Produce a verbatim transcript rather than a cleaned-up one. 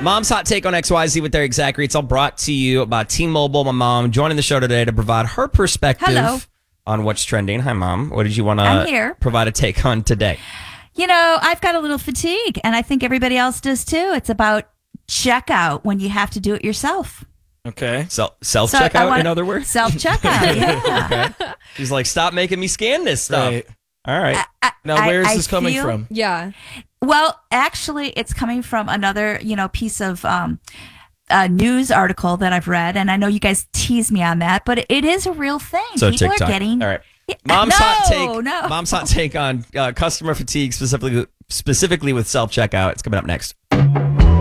Mom's Hot Take on X Y Z with Eric Zachary. It's all brought to you by T-Mobile. My mom joining the show today to provide her perspective Hello. on what's trending. Hi, Mom. What did you want I'm here. to provide a take on today? You know, I've got a little fatigue, and I think everybody else does too. It's about checkout when you have to do it yourself. Okay. Self self So I checkout, wanna- in other words. Self checkout. Yeah. Okay. She's like, stop making me scan this stuff. Right. All right. I- Now, I- where is I this coming feel- from? Yeah. Well, actually, it's coming from another, you know, piece of um, a news article that I've read, and I know you guys tease me on that, but it is a real thing. So People TikTok. are getting. All right. Mom's no, hot take. No. Mom's hot take on uh, customer fatigue, specifically specifically with self checkout. It's coming up next.